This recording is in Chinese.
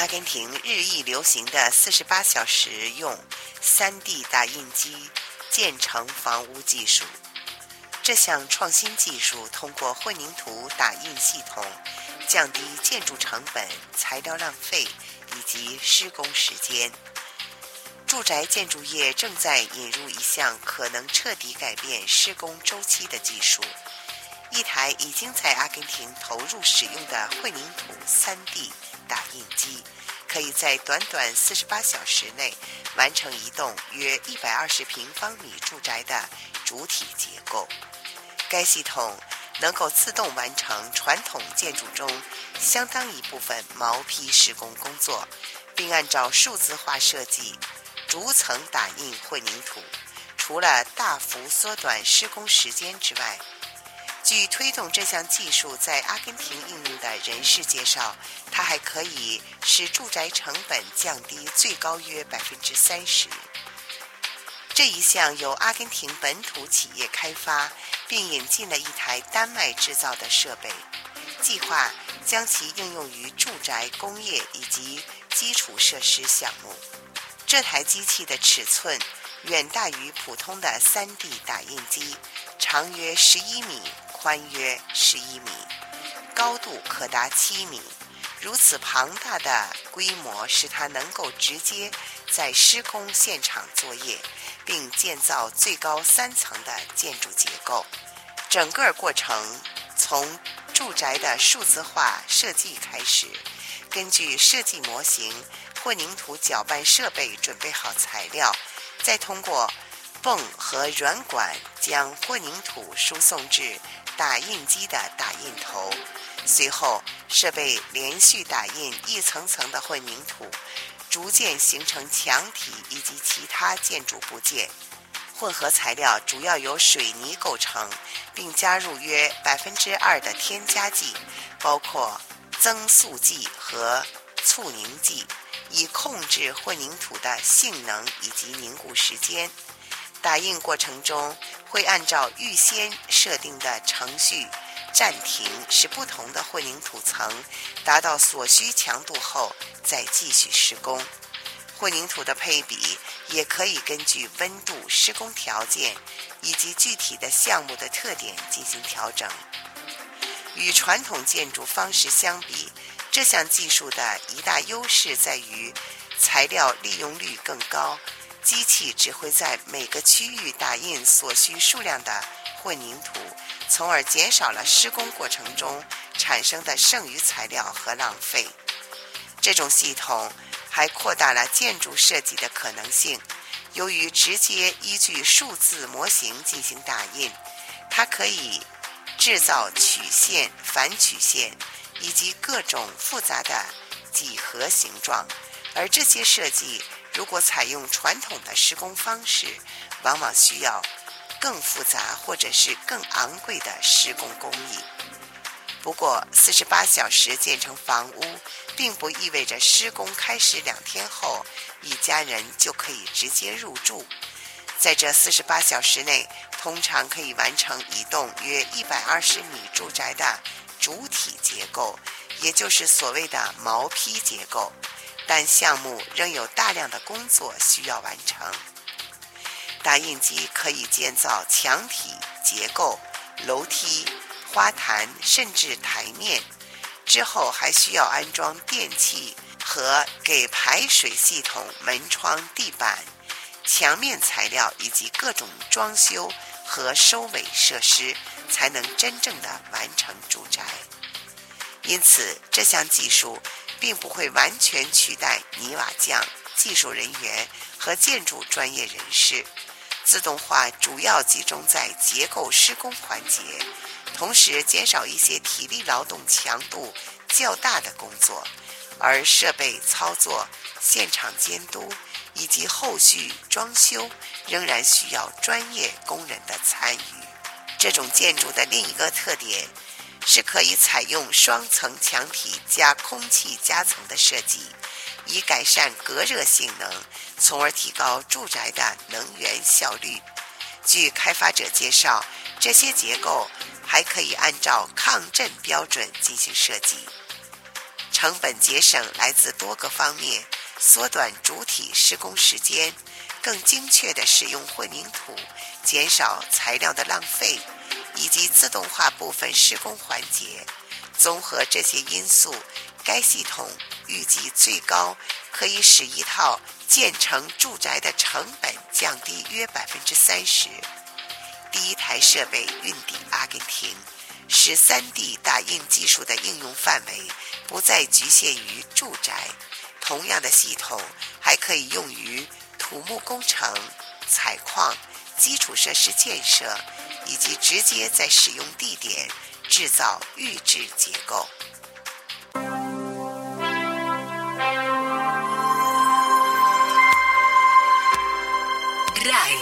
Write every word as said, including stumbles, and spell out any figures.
阿根廷日益流行的四十八小时用 三 D 打印机建成房屋技术。这项创新技术通过混凝土打印系统，降低建筑成本、材料浪费以及施工时间。住宅建筑业正在引入一项可能彻底改变施工周期的技术。一台已经在阿根廷投入使用的混凝土 三 D 打印机，可以在短短四十八小时内完成一栋约一百二十平方米住宅的主体结构。该系统能够自动完成传统建筑中相当一部分毛坯施工工作，并按照数字化设计逐层打印混凝土。除了大幅缩短施工时间之外，据推动这项技术在阿根廷应用的人士介绍，它还可以使住宅成本降低最高约 百分之三十。 这一项由阿根廷本土企业开发并引进了一台丹麦制造的设备，计划将其应用于住宅、工业以及基础设施项目。这台机器的尺寸远大于普通的 三 D 打印机，长约十一米，宽约十一米，高度可达七米。如此庞大的规模使它能够直接在施工现场作业，并建造最高三层的建筑结构。整个过程从住宅的数字化设计开始，根据设计模型、混凝土搅拌设备准备好材料，再通过泵和软管将混凝土输送至打印机的打印头，随后设备连续打印一层层的混凝土，逐渐形成墙体以及其他建筑部件。混合材料主要由水泥构成，并加入约 百分之二 的添加剂，包括增塑剂和促凝剂，以控制混凝土的性能以及凝固时间。打印过程中会按照预先设定的程序暂停，使不同的混凝土层达到所需强度后再继续施工。混凝土的配比也可以根据温度、施工条件以及具体的项目的特点进行调整。与传统建筑方式相比，这项技术的一大优势在于材料利用率更高，机器只会在每个区域打印所需数量的混凝土，从而减少了施工过程中产生的剩余材料和浪费。这种系统还扩大了建筑设计的可能性。由于直接依据数字模型进行打印，它可以制造曲线、反曲线以及各种复杂的几何形状，而这些设计如果采用传统的施工方式，往往需要更复杂或者是更昂贵的施工工艺。不过四十八小时建成房屋并不意味着施工开始两天后一家人就可以直接入住。在这四十八小时内，通常可以完成一栋约一百二十米住宅的主体结构，也就是所谓的毛坯结构，但项目仍有大量的工作需要完成。打印机可以建造墙体、结构、楼梯、花坛甚至台面，之后还需要安装电器和给排水系统、门窗、地板、墙面材料以及各种装修和收尾设施，才能真正的完成住宅。因此这项技术并不会完全取代泥瓦匠、技术人员和建筑专业人士。自动化主要集中在结构施工环节，同时减少一些体力劳动强度较大的工作，而设备操作、现场监督以及后续装修仍然需要专业工人的参与。这种建筑的另一个特点是可以采用双层墙体加空气夹层的设计，以改善隔热性能，从而提高住宅的能源效率。据开发者介绍，这些结构还可以按照抗震标准进行设计。 成本节省来自多个方面，缩短主体施工时间，更精确地使用混凝土，减少材料的浪费，以及自动化部分施工环节。综合这些因素，该系统预计最高可以使一套建成住宅的成本降低约百分之三十。第一台设备运抵阿根廷，使 三 D 打印技术的应用范围不再局限于住宅，同样的系统还可以用于土木工程、采矿、基础设施建设，以及直接在使用地点制造预制结构。